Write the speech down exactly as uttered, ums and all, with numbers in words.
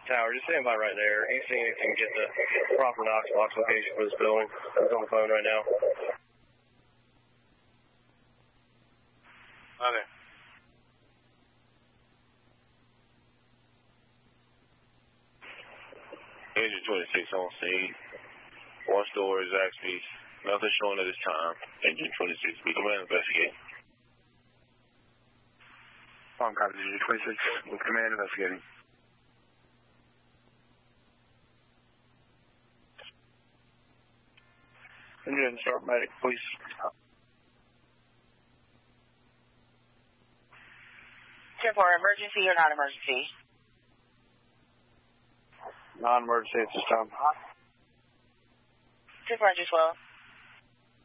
Tower, just stand by right there. He's seeing if he can get the proper Knox box location for this building. He's on the phone right now. Okay. Engine twenty-six on scene. One store is actually nothing showing at this time. Engine twenty-six, we command investigate. Long copy, Engine twenty-six, with command investigating. Engine start medic, please. ten four, emergency or non-emergency? Non-emergency at this time. ten four, twelve.